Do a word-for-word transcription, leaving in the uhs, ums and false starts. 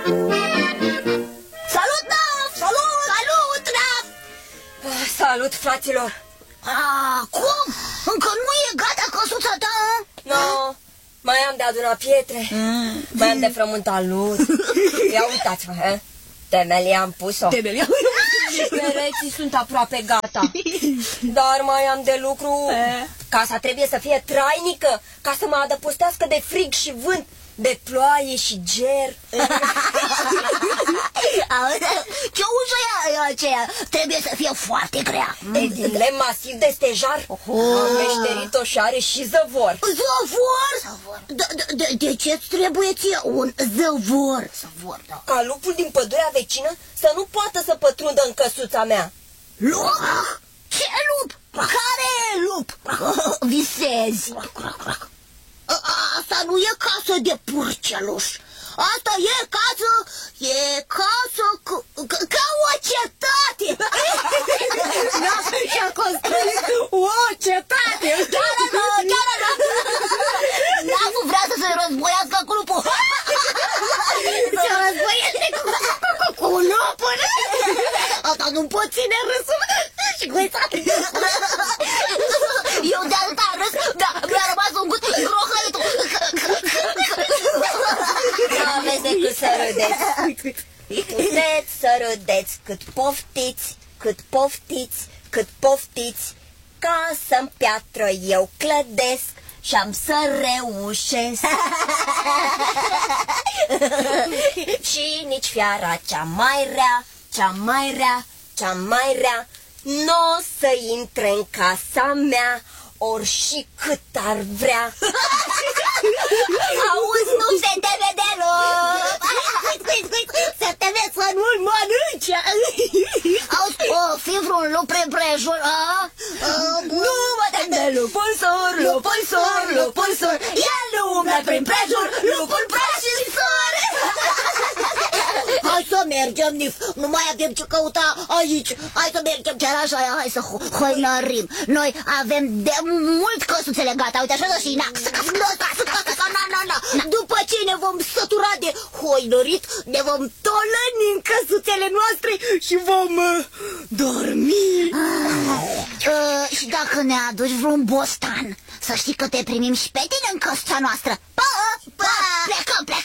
Salut, Naf! Salut! Salut, Naf! Salut, fraților! Ah, cum? Încă nu e gata căsuța ta? No, mai am de adunat pietre, mm. mai am de frământat lut. Ia uitați-vă, he? Temelia am pus-o. Temelia? Și pereții sunt aproape gata. Dar mai am de lucru. Casa trebuie să fie trainică, ca să mă adăpostească de frig și vânt, de ploaie și ger. Ce ușă e aceea? Trebuie să fie foarte grea. E din lemn masiv de stejar. Am meșterit-o și are și zăvor. Zăvor? De, de, de ce-ți trebuie ție un zăvor? Zăvor, da. Ca lupul din pădurea vecină să nu poată să pătrundă în căsuța mea. Lup? Ce lup? Care lup? Visezi. Asta nu e casă de purceluș. Asta e casă, e casă ca, ca o cetate. Da, și-a construit o cetate. Chiar da, chiar da. N-a vrea să se războiască cu lupul. Se războiește cu, cu, cu lupul. Asta nu pot ține râsul. Și găițat. Eu de atâta râs, da, mi-a rămas un gât grohăitul. Nu aveți decât să râdeți. Puteți să râdeți cât poftiți, cât poftiți, cât poftiți. Casă-n piatră eu clădesc și am să reușesc. Și nici fiara cea mai rea, cea mai rea, cea mai rea n-o să intre în casa mea, ori și cât ar vrea. Auzi, nu se teme deloc. Se teme să nu-l mănânce. Auzi, o fi vreun lup prin prejur? Nu mă tem de lupul sur, lupul sur, lupul sur. El nu umblă prin prejur, lupul praf și sur. Hai să mergem, Nif, nu mai avem ce căuta aici. Hai să mergem chiar așa, hai să hoinărim. Noi avem de mult căsuțele gata, uite așa și na. După ce ne vom sătura de hoinărit, ne vom tolăni în căsuțele noastre și vom uh, dormi. Ah, uh, și dacă ne aduci vreun bostan, să știi că te primim și pe tine în căsuța noastră. Pa, pa, plecăm, plecăm.